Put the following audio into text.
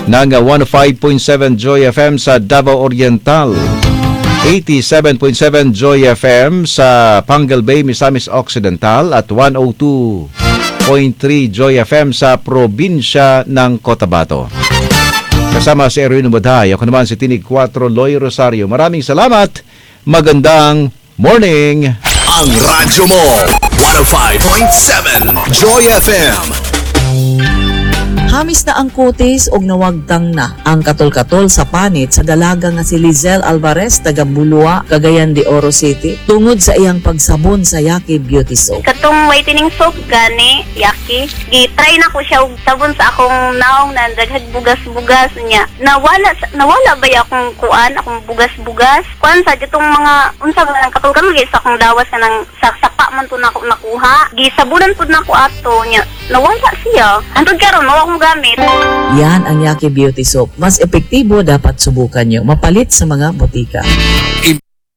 ng 105.7 Joy FM sa Davao Oriental, 87.7 Joy FM sa Pangal Bay, Misamis Occidental at 102.3 Joy FM sa probinsya ng Cotabato. Kasama si Erwin Umaday, ako naman si Tinig 4 Loy Rosario. Maraming salamat, magandang morning! Ang radyo mo, 105.7 Joy FM. Hamis na ang kutis og nawagtang na ang katol-katol sa panit sa dalaga nga si Lizelle Alvarez taga Bulua, Cagayan de Oro City tungod sa iyang pagsabon sa Yaki Beauty Soap. Katong whitening soap gani, Yaki, gi-try na ko siya og sabon sa akong naong na daghag bugas-bugas niya. Nawala ba ya akong kuan, akong bugas-bugas? Kuan sa ditong mga unsa man katol-katol sa akong dawas kanang sa sapa man to na ako nakuha. Gisabunan pud na ko ato niya. Nawala siya. Antod karon mao akong gamit. Yan ang Yaki Beauty Soap. Mas epektibo, dapat subukan nyo. Mapalit sa mga botika.